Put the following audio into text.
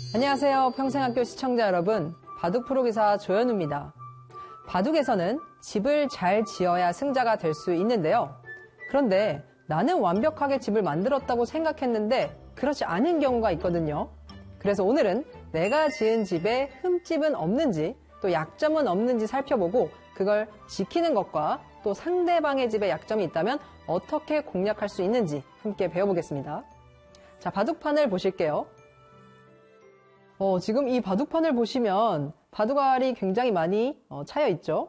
안녕하세요. 평생학교 시청자 여러분. 바둑 프로기사 조현우입니다. 바둑에서는 집을 잘 지어야 승자가 될 수 있는데요. 그런데 나는 완벽하게 집을 만들었다고 생각했는데 그렇지 않은 경우가 있거든요. 그래서 오늘은 내가 지은 집에 흠집은 없는지 또 약점은 없는지 살펴보고 그걸 지키는 것과 또 상대방의 집에 약점이 있다면 어떻게 공략할 수 있는지 함께 배워보겠습니다. 자, 바둑판을 보실게요. 지금 이 바둑판을 보시면 바둑알이 굉장히 많이 차여 있죠.